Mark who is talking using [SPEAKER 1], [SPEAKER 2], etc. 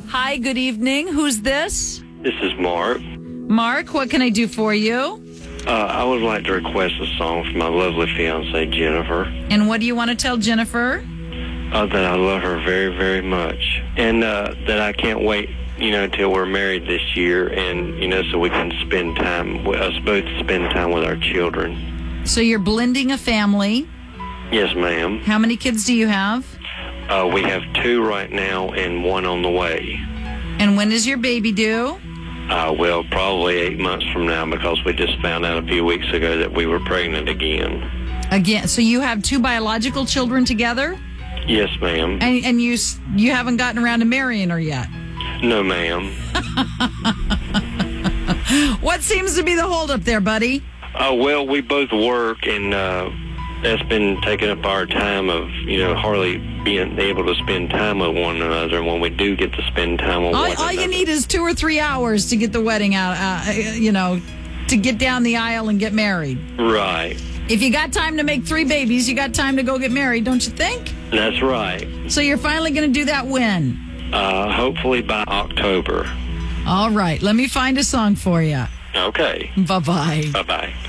[SPEAKER 1] Hi, good evening. Who's this?
[SPEAKER 2] This is Mark.
[SPEAKER 1] Mark, what can I do for you?
[SPEAKER 2] I would like to request a song for my lovely fiancée, Jennifer.
[SPEAKER 1] And what do you want to tell Jennifer?
[SPEAKER 2] That I love her very, very much. And that I can't wait, until we're married this year and, so we can spend time, us both spend time with our children.
[SPEAKER 1] So you're blending a family.
[SPEAKER 2] Yes, ma'am.
[SPEAKER 1] How many kids do you have?
[SPEAKER 2] We have 2 right now and 1 on the way.
[SPEAKER 1] And when is your baby due?
[SPEAKER 2] Well, probably 8 months from now because we just found out a few weeks ago that we were pregnant again.
[SPEAKER 1] Again, so you have 2 biological children together?
[SPEAKER 2] Yes, ma'am.
[SPEAKER 1] And you haven't gotten around to marrying her yet?
[SPEAKER 2] No, ma'am.
[SPEAKER 1] What seems to be the holdup there, buddy?
[SPEAKER 2] Well, we both work, and that's been taking up our time of, hardly being able to spend time with one another. And when we do get to spend time with one another...
[SPEAKER 1] All you need is 2 or 3 hours to get the wedding out, to get down the aisle and get married.
[SPEAKER 2] Right.
[SPEAKER 1] If you got time to make 3 babies, you got time to go get married, don't you think?
[SPEAKER 2] That's right.
[SPEAKER 1] So you're finally going to do that when?
[SPEAKER 2] Hopefully by October.
[SPEAKER 1] All right. Let me find a song for you.
[SPEAKER 2] Okay.
[SPEAKER 1] Bye-bye.
[SPEAKER 2] Bye-bye.